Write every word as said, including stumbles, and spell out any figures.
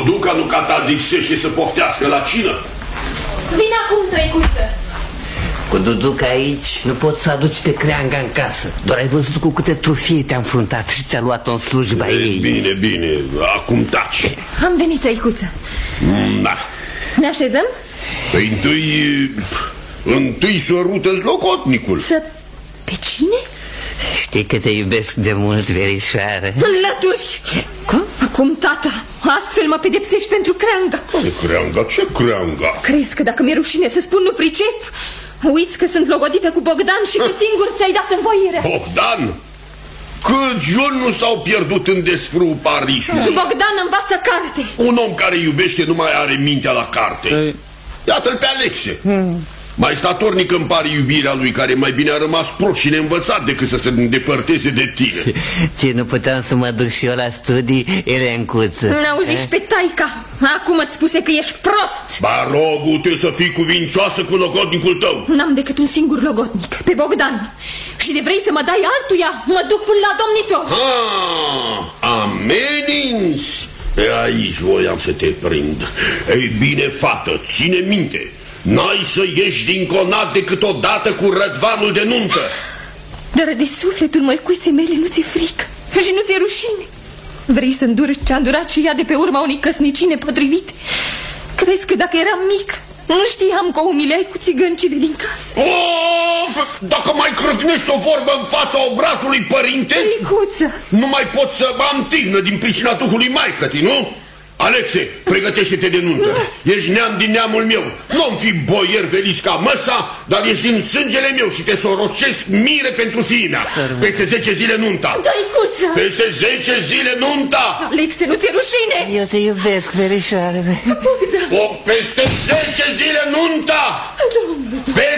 Duduca nu catadixește să poftească la cină? Vine acum, Trăicuță. Cu Duduca aici nu poți să aduci pe Creanga în casă. Doar ai văzut cu câte trufie te-a înfruntat și ți-a luat-o în slujba e, ei. Bine, bine, acum taci. Am venit, Trăicuță. Da. Ne așezăm? Păi întâi... Întâi sărută-ți locotnicul. Să... Pe cine? Știi că te iubesc de mult, verișoară. Înlături! Cum? Acum, tata, astfel mă pedepsești pentru Creanga. Care Creanga? Ce Creanga? Crezi că dacă mi-e rușine să spun nu pricep? Uiți că sunt logodită cu Bogdan și că singur ți-ai dat învoirea. Bogdan? Câți joni nu s-au pierdut în desprul Parisului? Bogdan învață carte. Un om care iubește nu mai are mintea la carte. Iată-l pe Alexe. hmm. Mai statornic îmi pare iubirea lui, care mai bine a rămas prost și neînvățat decât să se îndepărteze de tine. Ce, nu puteam să mă duc și eu la studii, Elencuță? N-auziși pe taica? Acum îți spuse că ești prost. Ba, rogu-te să fii cuvincioasă cu logodnicul tău. N-am decât un singur logodnic, pe Bogdan. Și de vrei să mă dai altuia, mă duc până la domnitor. Ah, ameninți? E, aici voiam să te prind. Ei bine, fată, ține minte, n-ai să ieși din conat decât odată cu rădvanul de nuntă. Dar de sufletul măicuiței mele nu ți-e frică și nu ți-e rușine? Vrei să înduri ce-a îndurat și ea de pe urma unei căsnicii nepotrivite? Crezi că dacă eram mic nu știam că o umileai cu țigăncile din casă? Of, dacă mai crâcnești o vorbă în fața obrazului părinte, Micuță, nu mai pot să am tihnă din pricina duhului maică-tii, nu? Alexe, pregătește-te de nuntă. Ești neam din neamul meu. Nu-mi fi boier veliți ca măsa, dar ești din sângele meu și te sorocesc mire pentru fiimea. Peste zece zile nunta. Tăicuță! Peste zece zile nunta. Alexe, nu ți-e rușine? Eu te iubesc, verișoară. O, peste zece zile nunta.